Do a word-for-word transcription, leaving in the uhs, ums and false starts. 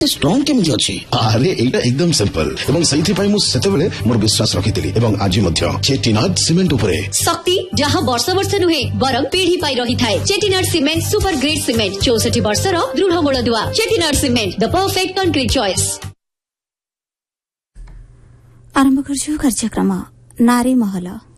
Strong केमती अछि अरे एटा एकदम सिंपल एवं सही पई मु सेते बेले मोर विश्वास रखितली एवं आज मध्य चेटिनाड सीमेंट उपरे शक्ति जहां वर्ष वर्ष नुहे बरम पीढ़ी पाई रही थाए। Chettinad cement super grade cement चौसठ वर्षर दृढ़ मूलदुआ। Chettinad cement the perfect concrete choice. आरंभ गर्छु कार्यक्रम नारी महल।